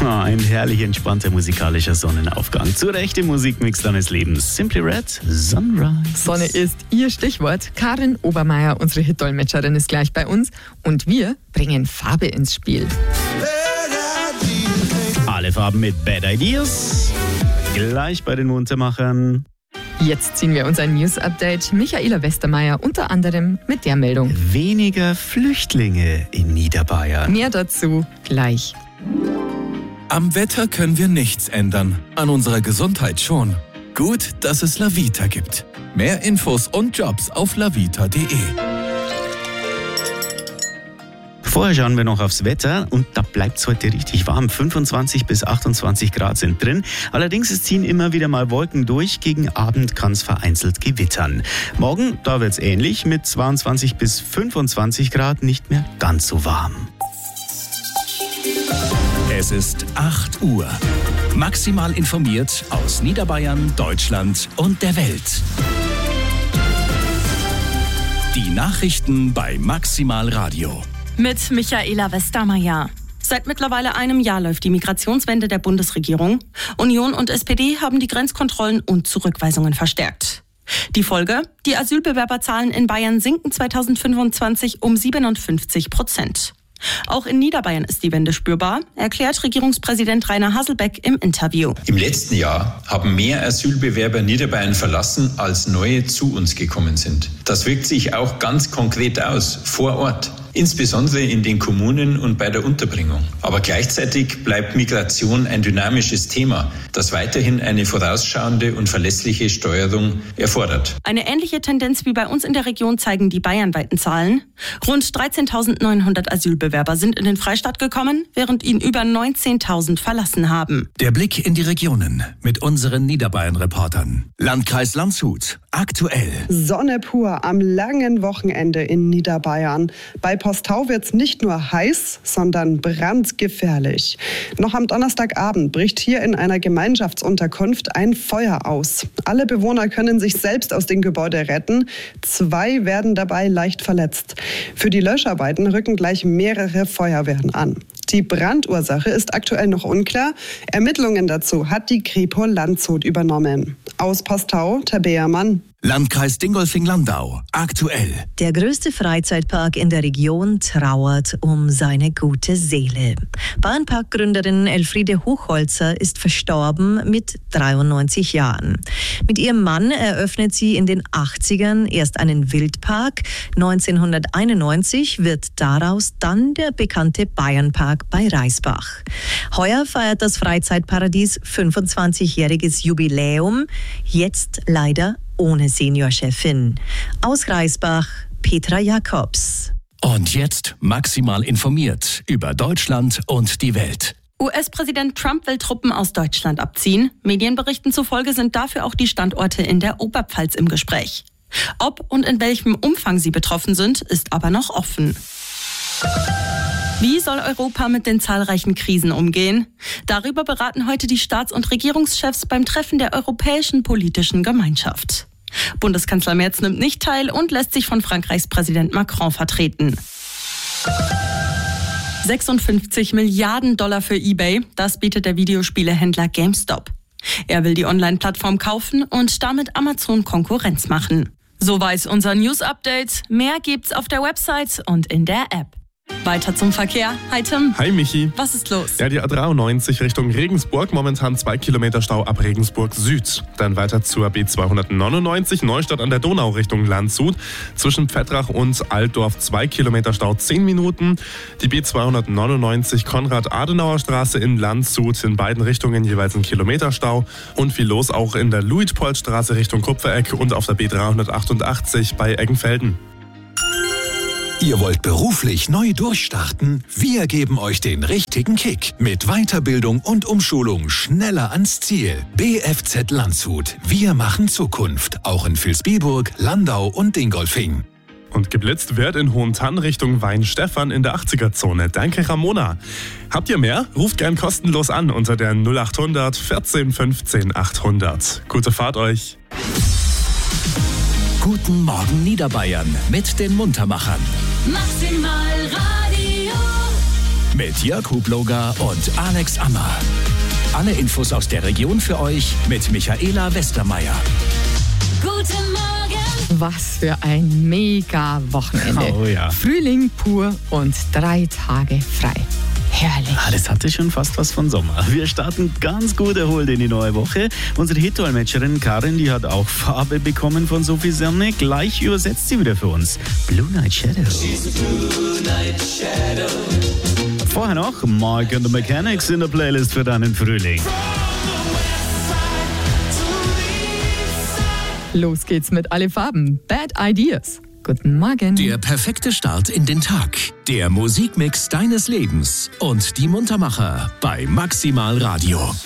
Ein herrlich entspannter musikalischer Sonnenaufgang. Zur rechten Musikmix deines Lebens. Simply Red, Sunrise. Sonne ist Ihr Stichwort. Karin Obermeier, unsere Hitdolmetscherin, ist gleich bei uns. Und wir bringen Farbe ins Spiel. Alle Farben mit Bad Ideas. Gleich bei den Muntermachern. Jetzt ziehen wir uns ein News-Update. Michaela Westermeier unter anderem mit der Meldung. Weniger Flüchtlinge in Niederbayern. Mehr dazu gleich. Am Wetter können wir nichts ändern, an unserer Gesundheit schon. Gut, dass es Lavita gibt. Mehr Infos und Jobs auf lavita.de. Vorher schauen wir noch aufs Wetter und da bleibt es heute richtig warm. 25 bis 28 Grad sind drin. Allerdings es ziehen immer wieder mal Wolken durch. Gegen Abend kann es vereinzelt gewittern. Morgen, da wird es ähnlich, mit 22 bis 25 Grad nicht mehr ganz so warm. Es ist 8 Uhr. Maximal informiert aus Niederbayern, Deutschland und der Welt. Die Nachrichten bei Maximal Radio. Mit Michaela Westermeier. Seit mittlerweile einem Jahr läuft die Migrationswende der Bundesregierung. Union und SPD haben die Grenzkontrollen und Zurückweisungen verstärkt. Die Folge? Die Asylbewerberzahlen in Bayern sinken 2025 um 57%. Auch in Niederbayern ist die Wende spürbar, erklärt Regierungspräsident Rainer Haselbeck im Interview. Im letzten Jahr haben mehr Asylbewerber Niederbayern verlassen, als neue zu uns gekommen sind. Das wirkt sich auch ganz konkret aus, vor Ort. Insbesondere in den Kommunen und bei der Unterbringung. Aber gleichzeitig bleibt Migration ein dynamisches Thema, das weiterhin eine vorausschauende und verlässliche Steuerung erfordert. Eine ähnliche Tendenz wie bei uns in der Region zeigen die bayernweiten Zahlen. Rund 13.900 Asylbewerber sind in den Freistaat gekommen, während ihn über 19.000 verlassen haben. Der Blick in die Regionen mit unseren Niederbayern-Reportern. Landkreis Landshut, aktuell. Sonne pur am langen Wochenende in Niederbayern. Bei Postau wird's nicht nur heiß, sondern brandgefährlich. Noch am Donnerstagabend bricht hier in einer Gemeinschaftsunterkunft ein Feuer aus. Alle Bewohner können sich selbst aus dem Gebäude retten. 2 werden dabei leicht verletzt. Für die Löscharbeiten rücken gleich mehrere Feuerwehren an. Die Brandursache ist aktuell noch unklar. Ermittlungen dazu hat die Kripo Landshut übernommen. Aus Postau, Tabea Mann. Landkreis Dingolfing-Landau, aktuell. Der größte Freizeitpark in der Region trauert um seine gute Seele. Bahnparkgründerin Elfriede Hochholzer ist verstorben mit 93 Jahren. Mit ihrem Mann eröffnet sie in den 80ern erst einen Wildpark. 1991 wird daraus dann der bekannte Bayernpark bei Reisbach. Heuer feiert das Freizeitparadies 25-jähriges Jubiläum, jetzt leider ohne Seniorchefin. Aus Reisbach, Petra Jakobs. Und jetzt maximal informiert über Deutschland und die Welt. US-Präsident Trump will Truppen aus Deutschland abziehen. Medienberichten zufolge sind dafür auch die Standorte in der Oberpfalz im Gespräch. Ob und in welchem Umfang sie betroffen sind, ist aber noch offen. Wie soll Europa mit den zahlreichen Krisen umgehen? Darüber beraten heute die Staats- und Regierungschefs beim Treffen der Europäischen Politischen Gemeinschaft. Bundeskanzler Merz nimmt nicht teil und lässt sich von Frankreichs Präsident Macron vertreten. 56 Milliarden $, für eBay, das bietet der Videospielehändler GameStop. Er will die Online-Plattform kaufen und damit Amazon Konkurrenz machen. So weiß unser News-Update. Mehr gibt's auf der Website und in der App. Weiter zum Verkehr. Hi Tim. Hi Michi. Was ist los? Ja, die A93 Richtung Regensburg, momentan 2 Kilometer Stau ab Regensburg Süd. Dann weiter zur B299 Neustadt an der Donau Richtung Landshut. Zwischen Pfettrach und Altdorf 2 Kilometer Stau 10 Minuten. Die B299 Konrad-Adenauer-Straße in Landshut, in beiden Richtungen jeweils ein Kilometer Stau. Und viel los auch in der Luitpoldstraße Richtung Kupfereck und auf der B388 bei Eggenfelden. Ihr wollt beruflich neu durchstarten? Wir geben euch den richtigen Kick. Mit Weiterbildung und Umschulung schneller ans Ziel. BFZ Landshut. Wir machen Zukunft. Auch in Vilsbiburg, Landau und Dingolfing. Und geblitzt wird in Hohentann Richtung Weinstefan in der 80er-Zone. Danke, Ramona. Habt ihr mehr? Ruft gern kostenlos an unter der 0800 14 15 800. Gute Fahrt euch. Guten Morgen Niederbayern mit den Muntermachern. Maximal Radio. mit Jörg Hubloger und Alex Ammer. Alle Infos aus der Region für euch mit Michaela Westermeier. Guten Morgen! Was für ein mega Wochenende. Oh ja. Frühling pur und 3 Tage frei. Herrlich. Das hatte schon fast was von Sommer. Wir starten ganz gut erholt in die neue Woche. Unsere Hitdolmetscherin Karin, die hat auch Farbe bekommen von so viel Sonne. Gleich übersetzt sie wieder für uns. Blue Night Shadow. Vorher noch Mike and the Mechanics in der Playlist für deinen Frühling. Los geht's mit Alle Farben. Bad Ideas. Guten Morgen. Der perfekte Start in den Tag. Der Musikmix deines Lebens. Und die Muntermacher bei Maximal Radio.